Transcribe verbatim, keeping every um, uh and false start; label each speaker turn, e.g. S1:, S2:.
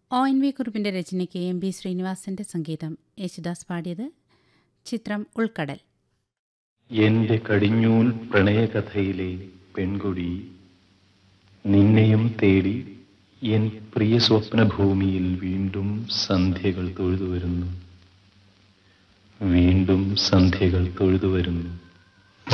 S1: O N V കുറുപ്പിൻ്റെ രചനയ്ക്ക് M B ശ്രീനിവാസൻ്റെ സംഗീതം. യേശുദാസ് പാടിയത്. ചിത്രം ഉൾക്കടൽ.
S2: എന്റെ കടിഞ്ഞൂൽ പ്രണയകഥയിലെ പെൺകൊടി, നിന്നെയും തേടി എൻ പ്രിയ സ്വപ്നഭൂമിയിൽ വീണ്ടും സന്ധ്യകൾ തൊഴുതുവരുന്നു, വീണ്ടും സന്ധ്യകൾ തൊഴുതുവരുന്നു.